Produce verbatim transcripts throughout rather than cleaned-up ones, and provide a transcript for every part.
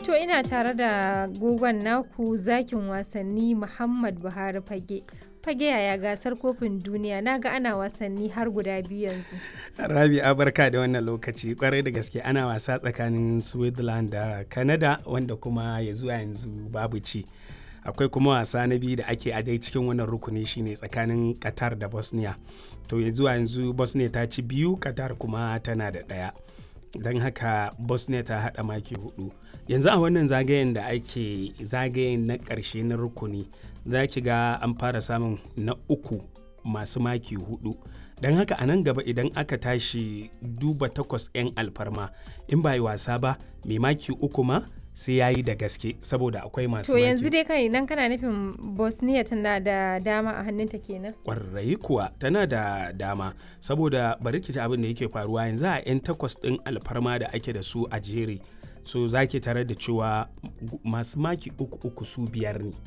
To ina tare da gogon naku zakin wasanni Muhammad Buhari Fage. Fage yaya gasar kofin duniya na ga ana wasanni har guda biyu yanzu. Rabi barka da wannan lokaci kwarai da gaske ana wasa tsakanin Switzerland da Canada wanda kuma ya zuwa yanzu babu ci. Akwai kuma wasa na biyu da ake a dai cikin wannan rukuni shine tsakanin Qatar da Bosnia. To ya zuwa yanzu Bosnia ta ci biyu, Qatar kuma tana da ɗaya. Don haka Bosnia ta haɗa maki hudu. Yanzu a wannan zagayen da ake zagayen na ƙarshe na rukuni za ki ga an fara samun na uku masu maki hudu. Don haka a nan gaba idan aka tashi duba takwas 'yan alfarma in ba yi wasa ba mai maki uku ma sai ya yi da gaske saboda akwai masu To yanzu dai kai idan kana nufin Bosnia tana da dama a hannunta kenan. Kwarai kuwa tana da dama saboda bari ki ji abin da yake faruwa yanzu a 'yan takwas ɗin alfarma da ake da su a jere. So za ki tare da cewa masu maki uku uku su biyar ne.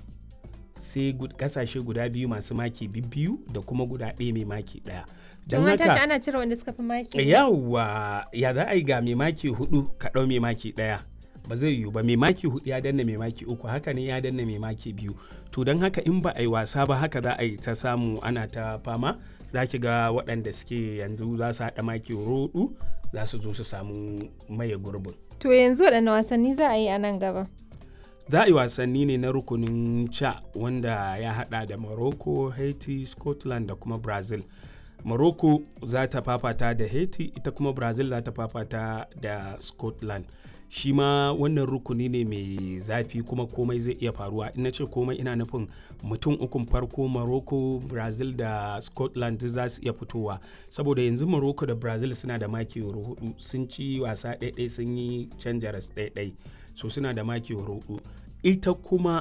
Sai kasashe guda biyu masu maki biyu da kuma guda ɗaya mai maki ɗaya. Don haka tashi ana cire wanda suka fi maki. Yawwa ya za a yi ga mai maki hudu ka ɗau mai maki ɗaya. Ba zai yiwu ba mai maki hudu ya danna mai maki uku haka ne ya danna mai maki biyu. To don haka in ba a yi wasa ba haka za a yi ta samu ana ta fama za ki ga waɗanda suke yanzu za su haɗa maki hudu za su zo su samu maye gurbin. To yanzu waɗanne wasanni za a yi a nan gaba? Za a yi wasanni ne na rukunin ca wanda ya hada da Morocco, Haiti, Scotland da kuma Brazil. Morocco za ta fafata da Haiti ita kuma Brazil za ta fafata da Scotland. Shi ma wannan rukuni ne mai zafi kuma komai zai iya faruwa. Ina ce komai ina nufin mutum ukun farko Morocco, Brazil da Scotland za su iya fitowa. Saboda yanzu Morocco da Brazil suna da maki hudu sun ci wasa ɗaiɗai sun yi canja ras ɗaiɗai. So suna da maki hudu. Ita kuma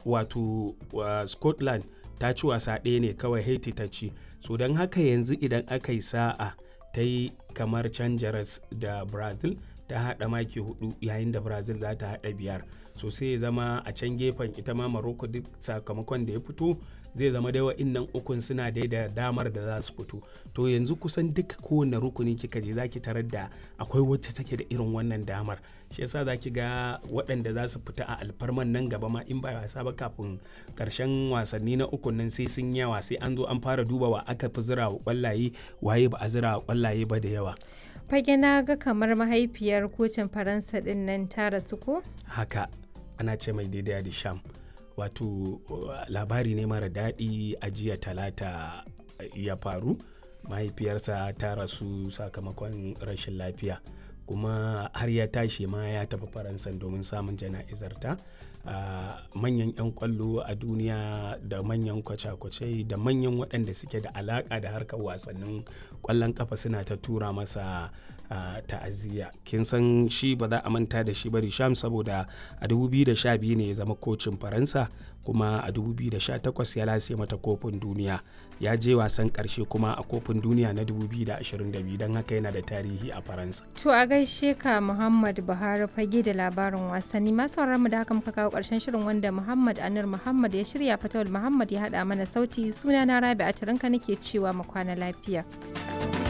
wato uh, Scotland ta ci wasa ɗaya ne kawai Haiti ta ci. So don haka yanzu idan aka yi sa'a ta yi kamar canja ras da Brazil ta haɗa maki hudu yayin da Brazil za ta haɗa biyar. So sai ya zama a can gefen ita ma Morocco duk sakamakon da ya fito zai zama dai wa'innan ukun suna dai da damar da za su fito. To yanzu kusan duk kowane rukuni kika je zaki tarar da akwai wacce take da irin wannan damar. Shi yasa zaki ga waɗanda za su fita a alfarman nan gaba ma in ba wasa ba kafin karshen wasanni na ukun nan sai sun yawa sai an zo an fara duba wa aka fi zira wa kwallaye waye ba a zira wa kwallaye ba da yawa. Fage na ga kamar mahaifiyar kocin Faransa din nan ta rasu ko? Haka ana ce mai daidai da Sham. Wato labari ne mara daɗi a jiya talata ya faru. Mahaifiyarsa ta rasu sakamakon rashin lafiya kuma har ya tashi ma ya tafi Faransa domin samun jana'izarta. Uh, manyan 'yan kwallo a duniya da manyan kwace-kwace da manyan waɗanda suke da alaƙa da harkar wasannin ƙwallon ƙafa suna ta tura masa uh, ta'aziyya. Kin san shi ba za a manta da shi ba Sham saboda a dubu biyu da sha biyu ne ya zama kocin Faransa kuma a dubu biyu da sha takwas ya lase mata kofin duniya. Ya je wasan ƙarshe kuma a kofin duniya na dubu biyu da ashirin da biyu don haka yana da tarihi a Faransa. To a gaishe ka Muhammad Buhari Fage da labarin wasanni. Masu mu da haka muka kawo ƙarshen shirin wanda Muhammad Anir Muhammad ya shirya Fatawul Muhammad ya haɗa mana sauti. Suna na Rabi a tarinka nake cewa mu kwana lafiya.